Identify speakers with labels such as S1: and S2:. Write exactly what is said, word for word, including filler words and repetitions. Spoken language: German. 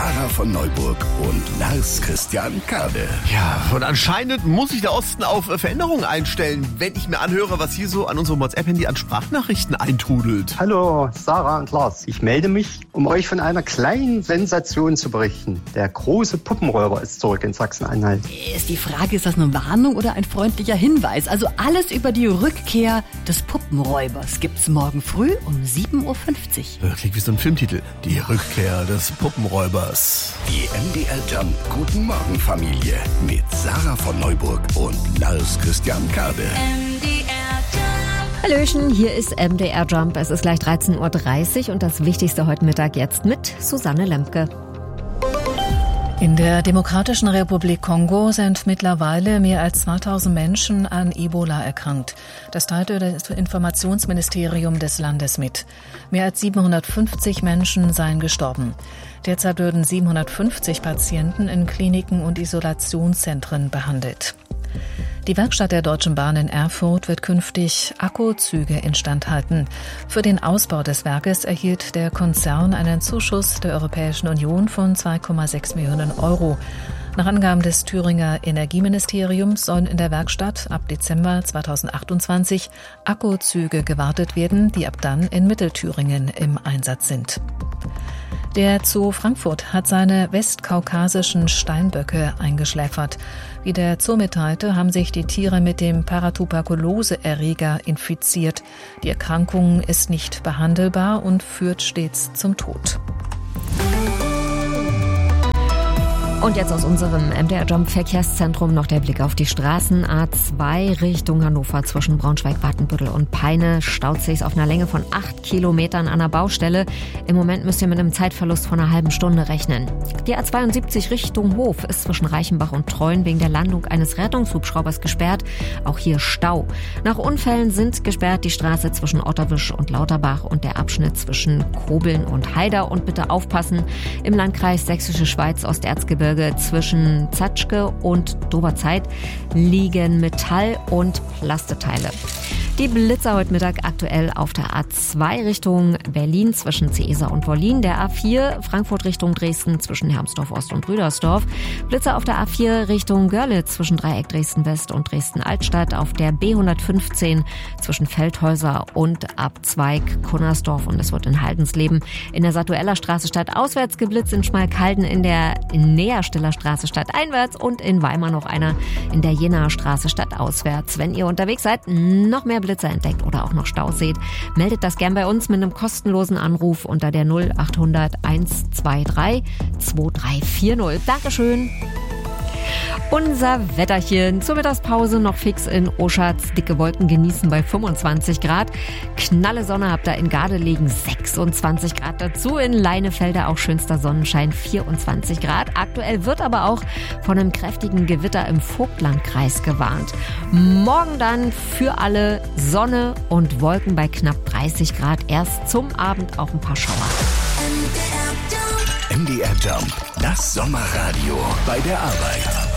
S1: Sarah von Neuburg und Lars Christian Kade.
S2: Ja, und anscheinend muss sich der Osten auf Veränderungen einstellen, wenn ich mir anhöre, was hier so an unserem WhatsApp-Handy an Sprachnachrichten eintrudelt.
S3: Hallo, Sarah und Lars. Ich melde mich, um euch von einer kleinen Sensation zu berichten. Der große Puppenräuber ist zurück in Sachsen-Anhalt.
S4: Ist die Frage, ist das eine Warnung oder ein freundlicher Hinweis? Also alles über die Rückkehr des Puppenräubers gibt's morgen früh um sieben Uhr fünfzig.
S2: Klingt wie so ein Filmtitel. Die Rückkehr des Puppenräubers.
S1: Die M D R Jump Guten Morgen Familie mit Sarah von Neuburg und Lars Christian Kade.
S5: Hallöchen, hier ist M D R Jump. Es ist gleich dreizehn Uhr dreißig und das Wichtigste heute Mittag jetzt mit Susanne Lemke.
S6: In der Demokratischen Republik Kongo sind mittlerweile mehr als zweitausend Menschen an Ebola erkrankt. Das teilte das Informationsministerium des Landes mit. Mehr als siebenhundertfünfzig Menschen seien gestorben. Derzeit würden siebenhundertfünfzig Patienten in Kliniken und Isolationszentren behandelt. Die Werkstatt der Deutschen Bahn in Erfurt wird künftig Akkuzüge instand halten. Für den Ausbau des Werkes erhielt der Konzern einen Zuschuss der Europäischen Union von zwei Komma sechs Millionen Euro. Nach Angaben des Thüringer Energieministeriums sollen in der Werkstatt ab Dezember zweitausendachtundzwanzig Akkuzüge gewartet werden, die ab dann in Mittelthüringen im Einsatz sind. Der Zoo Frankfurt hat seine westkaukasischen Steinböcke eingeschläfert. Wie der Zoo mitteilte, haben sich die Tiere mit dem Paratuberkulose-Erreger infiziert. Die Erkrankung ist nicht behandelbar und führt stets zum Tod.
S5: Und jetzt aus unserem M D R Jump Verkehrszentrum noch der Blick auf die Straßen. A zwei Richtung Hannover zwischen Braunschweig, Watenbüttel und Peine staut sich auf einer Länge von acht Kilometern an der Baustelle. Im Moment müsst ihr mit einem Zeitverlust von einer halben Stunde rechnen. Die A zweiundsiebzig Richtung Hof ist zwischen Reichenbach und Treuen wegen der Landung eines Rettungshubschraubers gesperrt. Auch hier Stau. Nach Unfällen sind gesperrt die Straße zwischen Otterwisch und Lauterbach und der Abschnitt zwischen Kobeln und Haidar. Und bitte aufpassen, im Landkreis Sächsische Schweiz, Osterzgebirge zwischen Zatschke und Doberzeit liegen Metall- und Plasteteile. Die Blitzer heute Mittag aktuell auf der A zwei Richtung Berlin zwischen Zeesa und Wollin, der A vier Frankfurt Richtung Dresden zwischen Hermsdorf Ost und Rüdersdorf, Blitzer auf der A vier Richtung Görlitz zwischen Dreieck Dresden West und Dresden Altstadt, auf der B hundertfünfzehn zwischen Feldhäuser und Abzweig Kunnersdorf und es wird in Haldensleben in der Satueller Straße stadtauswärts geblitzt, in Schmalkalden in der Näherstiller Straße stadteinwärts und in Weimar noch einer in der Jenaer Straße stadtauswärts. Wenn ihr unterwegs seid, noch mehr Blitzer entdeckt oder auch noch Staus seht, meldet das gern bei uns mit einem kostenlosen Anruf unter der null achthundert hundertzweiundzwanzig drei vier null. Dankeschön. Unser Wetterchen zur Mittagspause noch fix in Oschatz. Dicke Wolken genießen bei fünfundzwanzig Grad. Knalle Sonne habt ihr in Gardelegen sechsundzwanzig Grad. Dazu in Leinefelde auch schönster Sonnenschein vierundzwanzig Grad. Aktuell wird aber auch von einem kräftigen Gewitter im Vogtlandkreis gewarnt. Morgen dann für alle Sonne und Wolken bei knapp dreißig Grad. Erst zum Abend auch ein paar Schauer.
S1: M D R Jump, das Sommerradio bei der Arbeit.